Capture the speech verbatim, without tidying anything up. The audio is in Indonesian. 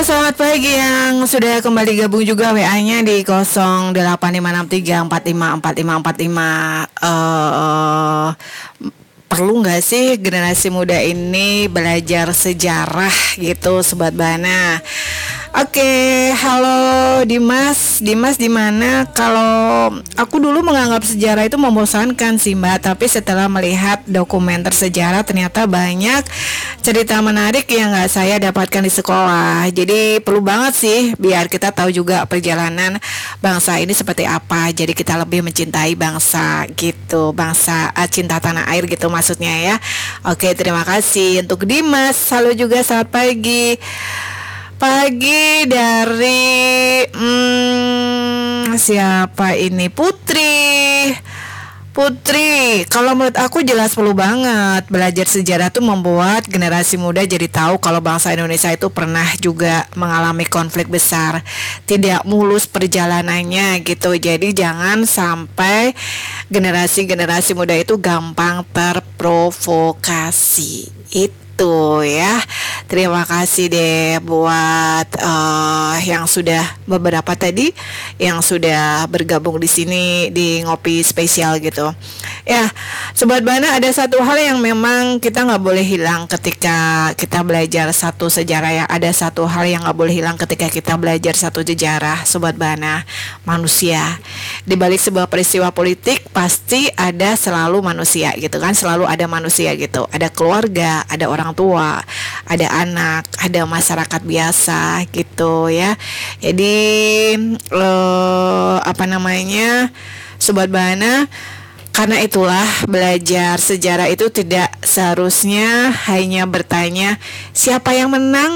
selamat pagi yang sudah kembali gabung juga W A-nya di nol delapan lima enam tiga empat lima empat lima empat lima. Eh perlu nggak sih generasi muda ini belajar sejarah gitu, Sobat Bana? Oke, halo Dimas. Dimas di mana? Kalau aku dulu menganggap sejarah itu membosankan sih Mbak, tapi setelah melihat dokumenter sejarah ternyata banyak cerita menarik yang nggak saya dapatkan di sekolah. Jadi perlu banget sih biar kita tahu juga perjalanan bangsa ini seperti apa. Jadi kita lebih mencintai bangsa gitu, bangsa uh, cinta tanah air gitu maksudnya ya. Oke, terima kasih untuk Dimas. Halo juga, selamat pagi. Pagi dari hmm, siapa ini? Putri. Putri, kalau menurut aku jelas perlu banget belajar sejarah tuh membuat generasi muda jadi tahu kalau bangsa Indonesia itu pernah juga mengalami konflik besar, tidak mulus perjalanannya gitu. Jadi jangan sampai generasi-generasi muda itu gampang terprovokasi. Itu ya. Terima kasih deh buat uh, yang sudah beberapa tadi yang sudah bergabung di sini di ngopi spesial gitu. Ya, Sobat Bana, ada satu hal yang memang kita nggak boleh hilang ketika kita belajar satu sejarah ya. Ada satu hal yang nggak boleh hilang ketika kita belajar satu sejarah, Sobat Bana, manusia. Di balik sebuah peristiwa politik pasti ada selalu manusia gitu kan, selalu ada manusia gitu. Ada keluarga, ada orang tua, ada anak, ada masyarakat biasa gitu ya. Jadi eh, apa namanya, Sobat Bana, karena itulah belajar sejarah itu tidak seharusnya hanya bertanya siapa yang menang